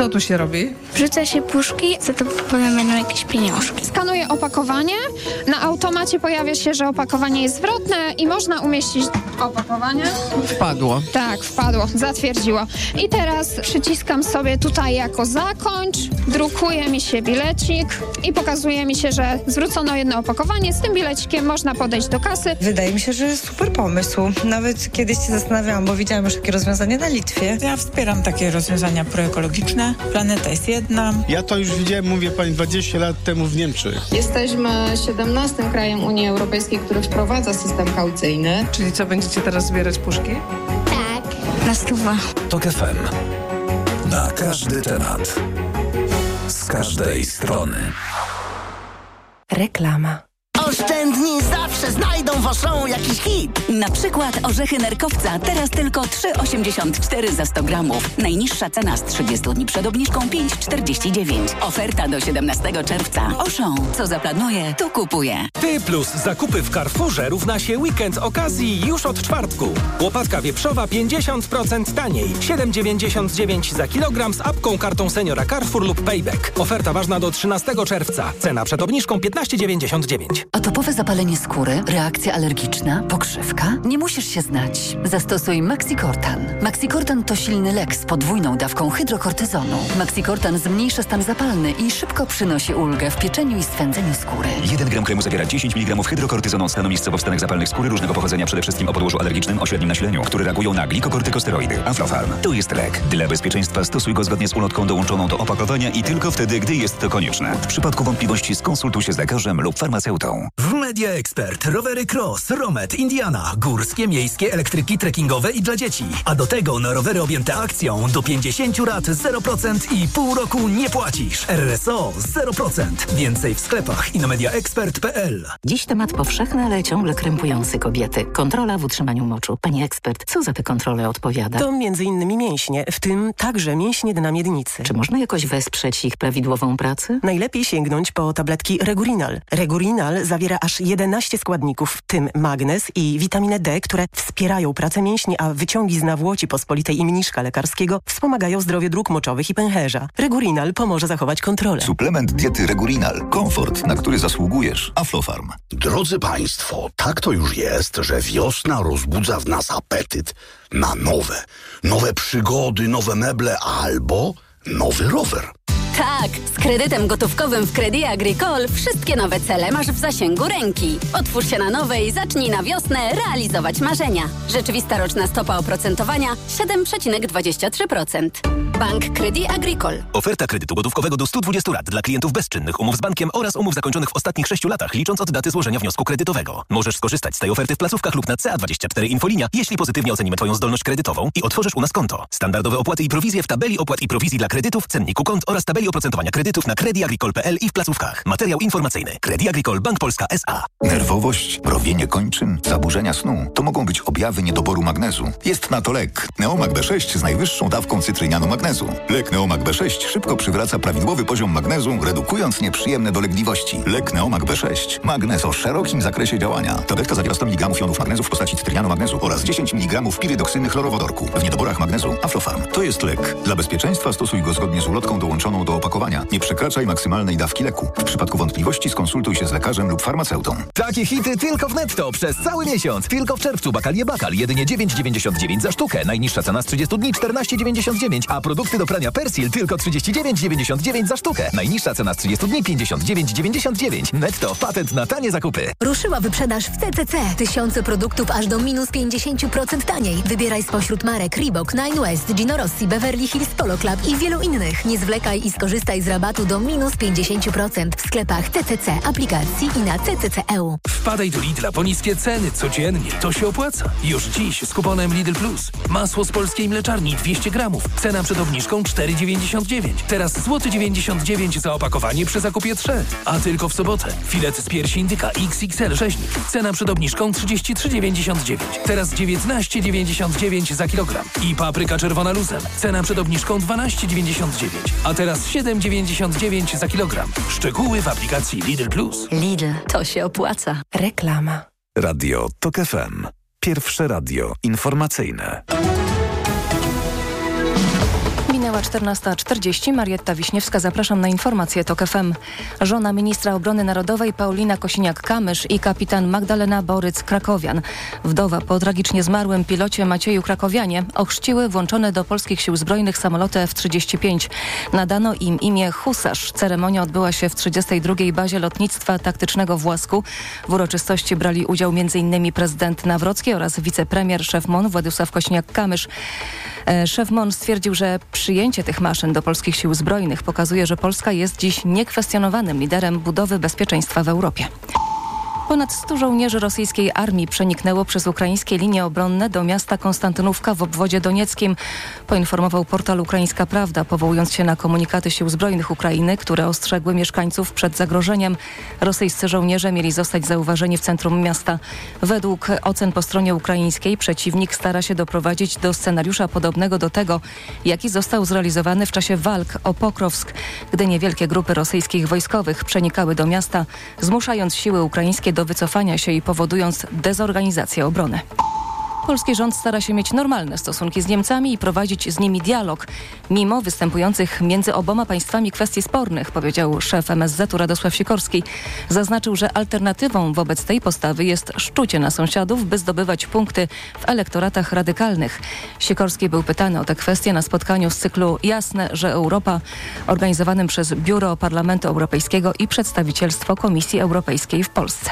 Co tu się robi? Wrzuca się puszki, za to potem będą jakieś pieniążki. Skanuję opakowanie. Na automacie pojawia się, że opakowanie jest zwrotne i można umieścić opakowanie. Wpadło. Tak, wpadło, zatwierdziło. I teraz przyciskam sobie tutaj jako zakończ, drukuje mi się bilecik i pokazuje mi się, że zwrócono jedno opakowanie. Z tym bilecikiem można podejść do kasy. Wydaje mi się, że super pomysł. Nawet kiedyś się zastanawiałam, bo widziałam już takie rozwiązanie na Litwie. Ja wspieram takie rozwiązania proekologiczne. Planeta jest jedna. Ja to już widziałem, mówię pani, 20 lat temu w Niemczech. Jesteśmy 17 krajem Unii Europejskiej, który wprowadza system kaucyjny. Czyli co, będziecie teraz zbierać puszki? Tak. Na 100. TOK FM. Na każdy temat. Z każdej strony. Reklama. Oszczędni zawsze znajdą waszą jakiś hit. Na przykład orzechy nerkowca teraz tylko 3,84 za 100 gramów. Najniższa cena z 30 dni przed obniżką 5,49. Oferta do 17 czerwca. Auchan. Co zaplanuje, to kupuje. Ty plus zakupy w Carrefourze równa się weekend okazji już od czwartku. Łopatka wieprzowa 50% taniej. 7,99 za kilogram z apką, kartą seniora Carrefour lub Payback. Oferta ważna do 13 czerwca. Cena przed obniżką 15,99. Atopowe zapalenie skóry, reakcja alergiczna, pokrzywka? Nie musisz się znać. Zastosuj Maxicortan. Maxicortan to silny lek z podwójną dawką hydrokortyzonu. Maxicortan zmniejsza stan zapalny i szybko przynosi ulgę w pieczeniu i swędzeniu skóry. 1 gram kremu zawiera 10 mg hydrokortyzonu stanu miejscowo w stanach zapalnych skóry różnego pochodzenia, przede wszystkim o podłożu alergicznym o średnim nasileniu, które reagują na glikokortykosteroidy. Aflofarm. To jest lek. Dla bezpieczeństwa stosuj go zgodnie z ulotką dołączoną do opakowania i tylko wtedy, gdy jest to konieczne. W przypadku wątpliwości skonsultuj się z lekarzem lub farmaceutą. W Media Expert rowery Cross, Romet, Indiana, górskie, miejskie, elektryki, trekkingowe i dla dzieci. A do tego na rowery objęte akcją do 50 lat 0% i pół roku nie płacisz. RSO 0%. Więcej w sklepach i na mediaexpert.pl. Dziś temat powszechny, ale ciągle krępujący kobiety. Kontrola w utrzymaniu moczu. Pani ekspert, co za tę kontrolę odpowiada? To m.in. mięśnie, w tym także mięśnie dna miednicy. Czy można jakoś wesprzeć ich prawidłową pracę? Najlepiej sięgnąć po tabletki Regurinal. Regurinal zawiera aż 11 składników, w tym magnez i witaminę D, które wspierają pracę mięśni, a wyciągi z nawłoci pospolitej i mniszka lekarskiego wspomagają zdrowie dróg moczowych i pęcherza. Regurinal pomoże zachować kontrolę. Suplement diety Regurinal. Komfort, na który zasługujesz. Aflofarm. Drodzy Państwo, tak to już jest, że wiosna rozbudza w nas apetyt na nowe przygody, nowe meble albo nowy rower. Tak, z kredytem gotówkowym w Crédit Agricole wszystkie nowe cele masz w zasięgu ręki. Otwórz się na nowe i zacznij na wiosnę realizować marzenia. Rzeczywista roczna stopa oprocentowania 7,23%. Bank Crédit Agricole. Oferta kredytu gotówkowego do 120 lat dla klientów bezczynnych, umów z bankiem oraz umów zakończonych w ostatnich 6 latach, licząc od daty złożenia wniosku kredytowego. Możesz skorzystać z tej oferty w placówkach lub na CA24 Infolinia, jeśli pozytywnie ocenimy Twoją zdolność kredytową i otworzysz u nas konto. Standardowe opłaty i prowizje w tabeli opłat i prowizji dla kredytów, cenniku kont oraz tabeli oprocentowania kredytów na crediagricole.pl i w placówkach. Materiał informacyjny. Crédit Agricole Bank Polska S.A. Nerwowość, mrowienie kończyn, zaburzenia snu to mogą być objawy niedoboru magnezu. Jest na to lek. Neomag B6 z najwyższą dawką cytrynianu magnezu. Lek Neomag B6 szybko przywraca prawidłowy poziom magnezu, redukując nieprzyjemne dolegliwości. Lek Neomag B6. Magnez o szerokim zakresie działania. Tabletka zawiera 100 mg jonów magnezu w postaci cytrynianu magnezu oraz 10 mg pirydoksyny chlorowodorku. W niedoborach magnezu Aflofarm. To jest lek. Dla bezpieczeństwa stosuj go zgodnie z ulotką dołączoną do opakowania. Nie przekraczaj maksymalnej dawki leku. W przypadku wątpliwości skonsultuj się z lekarzem lub farmaceutą. Takie hity tylko w Netto przez cały miesiąc. Tylko w czerwcu Bakalie Bakal jedynie 9,99 za sztukę. Najniższa cena z 30 dni 14,99, a produkty do prania Persil tylko 39,99 za sztukę. Najniższa cena z 30 dni 59,99. Netto, patent na tanie zakupy. Ruszyła wyprzedaż w CCC. Tysiące produktów aż do minus 50% taniej. Wybieraj spośród marek Reebok, Nine West, Gino Rossi, Beverly Hills Polo Club i wielu innych. Nie zwlekaj i skorzystaj z rabatu do minus 50% w sklepach CCC, aplikacji i na CCC.eu. Wpadaj do Lidla po niskie ceny codziennie. To się opłaca. Już dziś z kuponem Lidl Plus. Masło z polskiej mleczarni 200 gramów. Cena przed obniżką 4,99. Teraz złoty 99 za opakowanie przy zakupie 3. A tylko w sobotę. Filet z piersi indyka XXL rzeźnik. Cena przed obniżką 33,99. Teraz 19,99 za kilogram. I papryka czerwona luzem. Cena przed obniżką 12,99. A teraz 7,99 za kilogram. Szczegóły w aplikacji Lidl Plus. Lidl, to się opłaca. Reklama. Radio TOK FM. Pierwsze radio informacyjne. Minęła Minęła 14:40. Marietta Wiśniewska, zapraszam na informacje TOK FM. Żona ministra obrony narodowej Paulina Kosiniak-Kamysz i kapitan Magdalena Boryc-Krakowian, wdowa po tragicznie zmarłym pilocie Macieju Krakowianie, ochrzciły włączone do polskich sił zbrojnych samoloty F-35. Nadano im imię Husarz. Ceremonia odbyła się w 32. bazie lotnictwa taktycznego w Łasku. W uroczystości brali udział m.in. prezydent Nawrocki oraz wicepremier szef MON Władysław Kosiniak-Kamysz. Szef MON stwierdził, że przyjęcie tych maszyn do polskich sił zbrojnych pokazuje, że Polska jest dziś niekwestionowanym liderem budowy bezpieczeństwa w Europie. Ponad 100 żołnierzy rosyjskiej armii przeniknęło przez ukraińskie linie obronne do miasta Konstantynówka w obwodzie donieckim, poinformował portal Ukraińska Prawda, powołując się na komunikaty Sił Zbrojnych Ukrainy, które ostrzegły mieszkańców przed zagrożeniem. Rosyjscy żołnierze mieli zostać zauważeni w centrum miasta. Według ocen po stronie ukraińskiej przeciwnik stara się doprowadzić do scenariusza podobnego do tego, jaki został zrealizowany w czasie walk o Pokrowsk, gdy niewielkie grupy rosyjskich wojskowych przenikały do miasta, zmuszając siły ukraińskie do wycofania się i powodując dezorganizację obrony. Polski rząd stara się mieć normalne stosunki z Niemcami i prowadzić z nimi dialog, mimo występujących między oboma państwami kwestii spornych, powiedział szef MSZ-u Radosław Sikorski. Zaznaczył, że alternatywą wobec tej postawy jest szczucie na sąsiadów, by zdobywać punkty w elektoratach radykalnych. Sikorski był pytany o tę kwestię na spotkaniu z cyklu Jasne, że Europa, organizowanym przez Biuro Parlamentu Europejskiego i przedstawicielstwo Komisji Europejskiej w Polsce.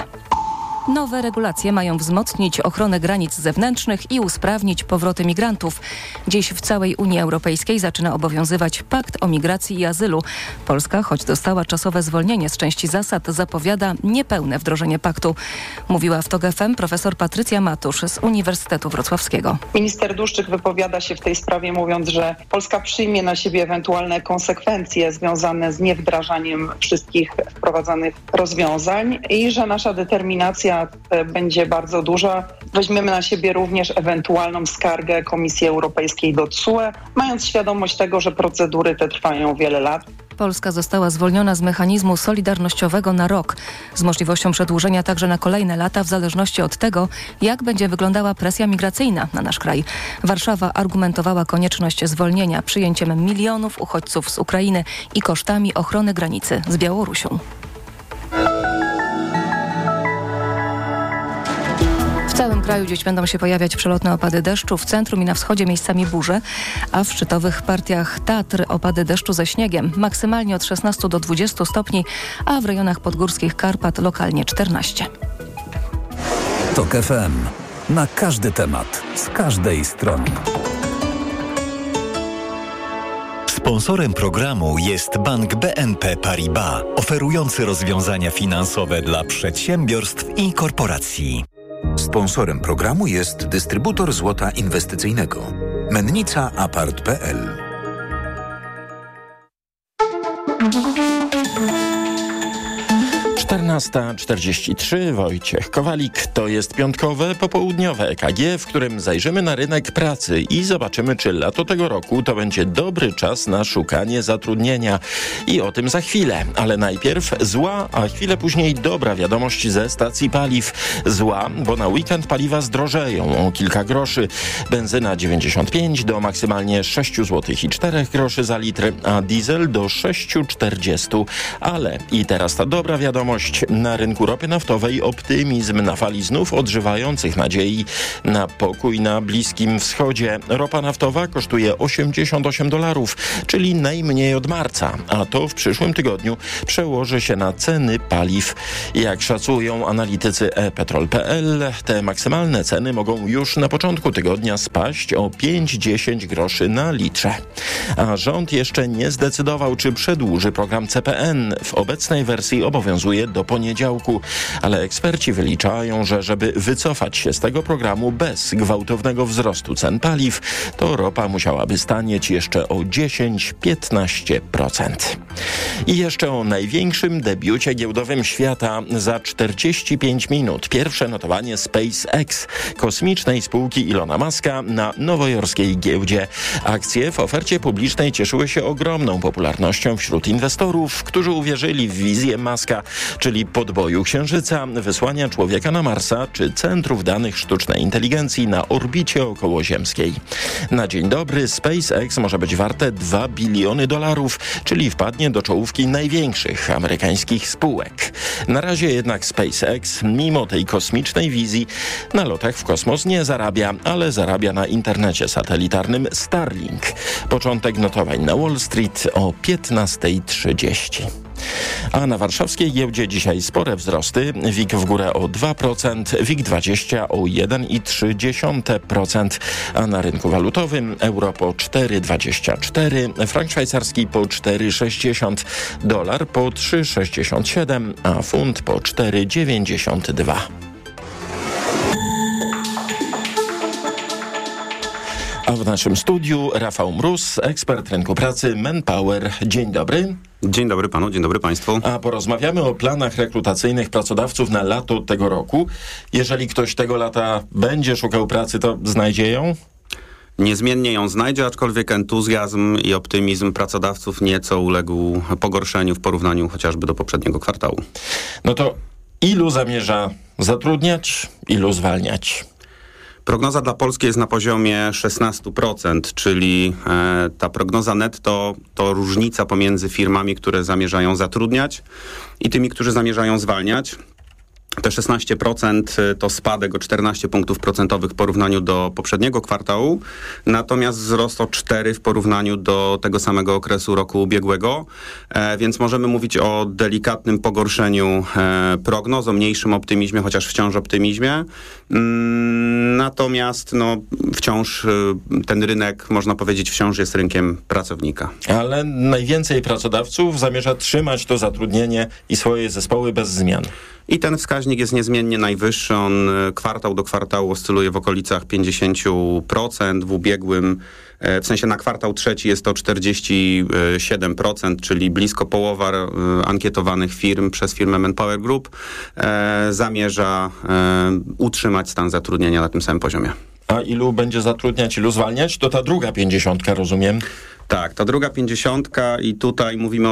Nowe regulacje mają wzmocnić ochronę granic zewnętrznych i usprawnić powroty migrantów. Dziś w całej Unii Europejskiej zaczyna obowiązywać Pakt o Migracji i Azylu. Polska, choć dostała czasowe zwolnienie z części zasad, zapowiada niepełne wdrożenie paktu. Mówiła w TOK FM profesor Patrycja Matusz z Uniwersytetu Wrocławskiego. Minister Dłuszczyk wypowiada się w tej sprawie, mówiąc, że Polska przyjmie na siebie ewentualne konsekwencje związane z niewdrażaniem wszystkich wprowadzanych rozwiązań i że nasza determinacja będzie bardzo duża. Weźmiemy na siebie również ewentualną skargę Komisji Europejskiej do TSUE, mając świadomość tego, że procedury te trwają wiele lat. Polska została zwolniona z mechanizmu solidarnościowego na rok, z możliwością przedłużenia także na kolejne lata w zależności od tego, jak będzie wyglądała presja migracyjna na nasz kraj. Warszawa argumentowała konieczność zwolnienia przyjęciem milionów uchodźców z Ukrainy i kosztami ochrony granicy z Białorusią. W całym kraju dziś będą się pojawiać przelotne opady deszczu, w centrum i na wschodzie miejscami burze, a w szczytowych partiach Tatr opady deszczu ze śniegiem, maksymalnie od 16 do 20 stopni, a w rejonach podgórskich Karpat lokalnie 14. TOK FM. Na każdy temat, z każdej strony. Sponsorem programu jest Bank BNP Paribas, oferujący rozwiązania finansowe dla przedsiębiorstw i korporacji. Sponsorem programu jest dystrybutor złota inwestycyjnego. Mennica Apart.pl. (14:43) Wojciech Kowalik. To jest piątkowe, popołudniowe EKG, w którym zajrzymy na rynek pracy i zobaczymy, czy lato tego roku to będzie dobry czas na szukanie zatrudnienia. I o tym za chwilę. Ale najpierw zła, a chwilę później dobra wiadomość ze stacji paliw. Zła, bo na weekend paliwa zdrożeją o kilka groszy. Benzyna 95 do maksymalnie 6,04 zł za litr, a diesel do 6,40. Ale i teraz ta dobra wiadomość. Na rynku ropy naftowej optymizm na fali znów odżywających nadziei na pokój na Bliskim Wschodzie. Ropa naftowa kosztuje $88, czyli najmniej od marca, a to w przyszłym tygodniu przełoży się na ceny paliw. Jak szacują analitycy ePetrol.pl, te maksymalne ceny mogą już na początku tygodnia spaść o 5-10 groszy na litrze. A rząd jeszcze nie zdecydował, czy przedłuży program CPN. W obecnej wersji obowiązuje do poniedziałku, ale eksperci wyliczają, że żeby wycofać się z tego programu bez gwałtownego wzrostu cen paliw, to ropa musiałaby stanieć jeszcze o 10-15%. I jeszcze o największym debiucie giełdowym świata za 45 minut. Pierwsze notowanie SpaceX, kosmicznej spółki Ilona Muska, na nowojorskiej giełdzie. Akcje w ofercie publicznej cieszyły się ogromną popularnością wśród inwestorów, którzy uwierzyli w wizję Muska. czyli podboju Księżyca, wysłania człowieka na Marsa czy centrów danych sztucznej inteligencji na orbicie okołoziemskiej. Na dzień dobry SpaceX może być warte $2 biliony, czyli wpadnie do czołówki największych amerykańskich spółek. Na razie jednak SpaceX, mimo tej kosmicznej wizji, na lotach w kosmos nie zarabia, ale zarabia na internecie satelitarnym Starlink. Początek notowań na Wall Street o 15:30. A na warszawskiej giełdzie dzisiaj spore wzrosty. WIG w górę o 2%, WIG20 o 1,3%, a na rynku walutowym euro po 4,24, frank szwajcarski po 4,60, dolar po 3,67, a funt po 4,92. A w naszym studiu Rafał Mróz, ekspert rynku pracy Manpower. Dzień dobry. Dzień dobry panu, dzień dobry państwu. A porozmawiamy o planach rekrutacyjnych pracodawców na lato tego roku. Jeżeli ktoś tego lata będzie szukał pracy, to znajdzie ją? Niezmiennie ją znajdzie, aczkolwiek entuzjazm i optymizm pracodawców nieco uległ pogorszeniu w porównaniu chociażby do poprzedniego kwartału. No to ilu zamierza zatrudniać, ilu zwalniać? Prognoza dla Polski jest na poziomie 16%, czyli ta prognoza netto to różnica pomiędzy firmami, które zamierzają zatrudniać i tymi, którzy zamierzają zwalniać. Te 16% to spadek o 14 punktów procentowych w porównaniu do poprzedniego kwartału, natomiast wzrost o 4 w porównaniu do tego samego okresu roku ubiegłego, więc możemy mówić o delikatnym pogorszeniu prognoz, o mniejszym optymizmie, chociaż wciąż optymizmie. Natomiast wciąż ten rynek, można powiedzieć, wciąż jest rynkiem pracownika. Ale najwięcej pracodawców zamierza trzymać to zatrudnienie i swoje zespoły bez zmian. I ten wskaźnik jest niezmiennie najwyższy. On kwartał do kwartału oscyluje w okolicach 50%. W ubiegłym, w sensie na kwartał trzeci jest to 47%, czyli blisko połowa ankietowanych firm przez firmę Manpower Group zamierza utrzymać stan zatrudnienia na tym samym poziomie. A ilu będzie zatrudniać, ilu zwalniać? To ta druga 50, rozumiem? Tak, ta druga 50 i tutaj mówimy o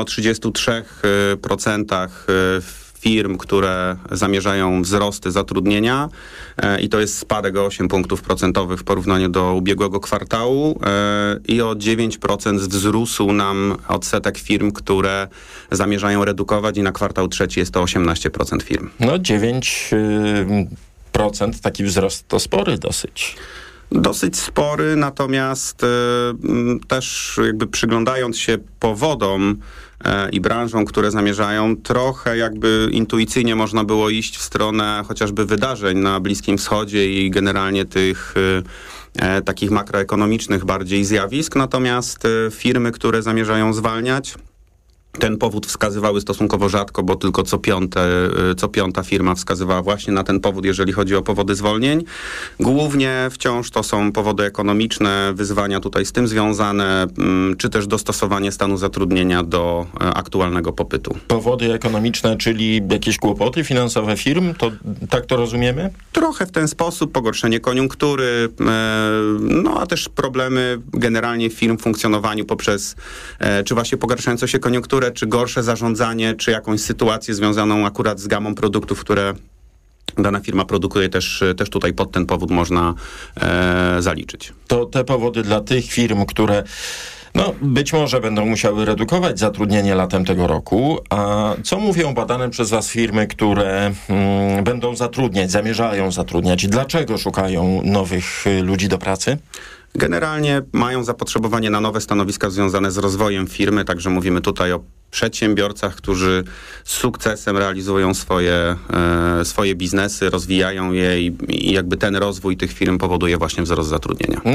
33% firm, które zamierzają wzrosty zatrudnienia i to jest spadek o 8 punktów procentowych w porównaniu do ubiegłego kwartału i o 9% wzrósł nam odsetek firm, które zamierzają redukować i na kwartał trzeci jest to 18% firm. 9% taki wzrost to spory dosyć. Dosyć spory, natomiast też jakby przyglądając się powodom i branżom, które zamierzają, trochę jakby intuicyjnie można było iść w stronę chociażby wydarzeń na Bliskim Wschodzie i generalnie tych takich makroekonomicznych bardziej zjawisk, natomiast firmy, które zamierzają zwalniać, ten powód wskazywały stosunkowo rzadko, bo tylko co piąta firma wskazywała właśnie na ten powód, jeżeli chodzi o powody zwolnień. Głównie wciąż to są powody ekonomiczne, wyzwania tutaj z tym związane, czy też dostosowanie stanu zatrudnienia do aktualnego popytu. Powody ekonomiczne, czyli jakieś kłopoty finansowe firm? Tak to rozumiemy? Trochę w ten sposób, pogorszenie koniunktury, a też problemy generalnie firm w funkcjonowaniu poprzez czy właśnie pogarszającą się koniunkturę, czy gorsze zarządzanie, czy jakąś sytuację związaną akurat z gamą produktów, które dana firma produkuje, też tutaj pod ten powód można zaliczyć. To te powody dla tych firm, które być może będą musiały redukować zatrudnienie latem tego roku. A co mówią badane przez was firmy, które będą zatrudniać, zamierzają zatrudniać? Dlaczego szukają nowych ludzi do pracy? Generalnie mają zapotrzebowanie na nowe stanowiska związane z rozwojem firmy, także mówimy tutaj o przedsiębiorcach, którzy z sukcesem realizują swoje biznesy, rozwijają je i jakby ten rozwój tych firm powoduje właśnie wzrost zatrudnienia.